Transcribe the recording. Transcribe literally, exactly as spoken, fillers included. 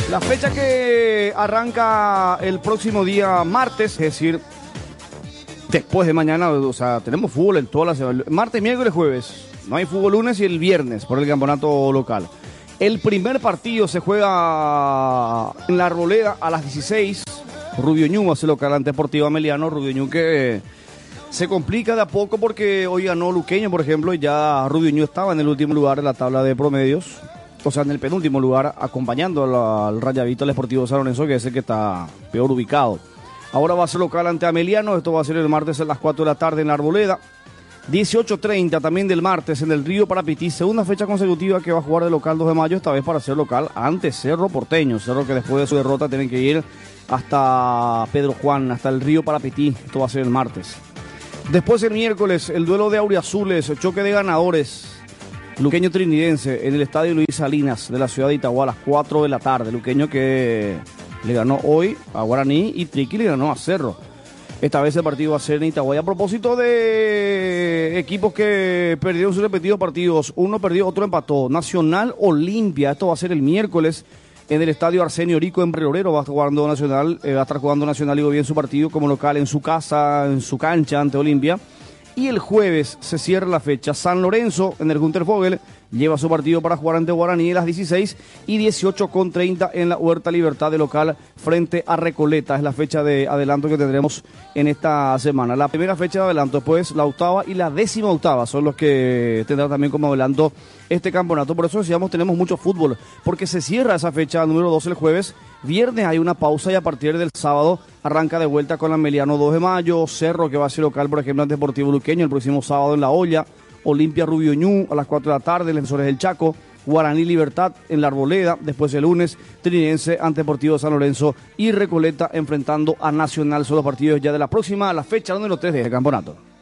La fecha que arranca el próximo día martes, es decir, después de mañana, o sea, tenemos fútbol en todas las semanas. Martes, miércoles, jueves. No hay fútbol lunes y el viernes por el campeonato local. El primer partido se juega en la Arboleda a las dieciséis. Rubio Ñu hace local ante Deportivo Ameliano. Rubio Ñu que se complica de a poco porque hoy ganó Luqueño, por ejemplo, y ya Rubio Ñu estaba en el último lugar de la tabla de promedios. O sea, en el penúltimo lugar, acompañando al, al Rayadito, al Sportivo San Lorenzo, que es el que está peor ubicado. Ahora va a ser local ante Ameliano. Esto va a ser el martes a las cuatro de la tarde en la Arboleda. dieciocho treinta también del martes en el Río Parapití. Segunda fecha consecutiva que va a jugar de local dos de mayo. Esta vez para ser local ante Cerro Porteño. Cerro que después de su derrota tienen que ir hasta Pedro Juan, hasta el Río Parapití. Esto va a ser el martes. Después el miércoles, el duelo de Auriazules, el choque de ganadores. Luqueño Trinidense en el estadio Luis Salinas de la ciudad de Itagua a las cuatro de la tarde. Luqueño que le ganó hoy a Guaraní y Triqui le ganó a Cerro. Esta vez el partido va a ser en Itagua. Y a propósito de equipos que perdieron sus respectivos partidos, uno perdió, otro empató. Nacional Olimpia, esto va a ser el miércoles en el estadio Arsenio Rico en Relorero. Va a estar jugando Nacional, eh, va a estar jugando Nacional, digo bien, su partido como local en su casa, en su cancha ante Olimpia. Y el jueves se cierra la fecha. San Lorenzo en el Gunter Vogel lleva su partido para jugar ante Guaraní a las dieciséis y dieciocho con treinta en la Huerta Libertad de local frente a Recoleta. Es la fecha de adelanto que tendremos en esta semana. La primera fecha de adelanto, después la octava y la décima octava son los que tendrán también como adelanto este campeonato. Por eso decíamos, tenemos mucho fútbol, porque se cierra esa fecha número doce el jueves. Viernes hay una pausa y a partir del sábado arranca de vuelta con Ameliano dos de mayo, Cerro que va a ser local, por ejemplo, ante Deportivo Luqueño el próximo sábado en La Olla, Olimpia Rubio Ñu a las cuatro de la tarde, Defensores del Chaco, Guaraní Libertad en la Arboleda, después el lunes Trinidense ante Deportivo San Lorenzo y Recoleta enfrentando a Nacional. Son los partidos ya de la próxima, la fecha número tres de este campeonato.